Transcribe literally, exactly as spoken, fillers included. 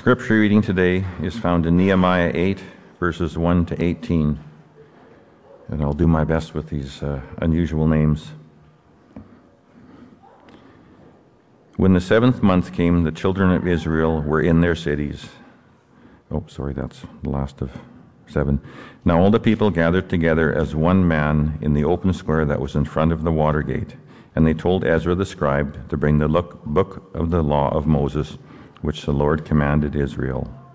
scripture reading today is found in Nehemiah eight, verses one to eighteen. And I'll do my best with these uh, unusual names. When the seventh month came, the children of Israel were in their cities. Oh, sorry, that's the last of seven. Now all the people gathered together as one man in the open square that was in front of the water gate. And they told Ezra the scribe to bring the book of the law of Moses, which the Lord commanded Israel.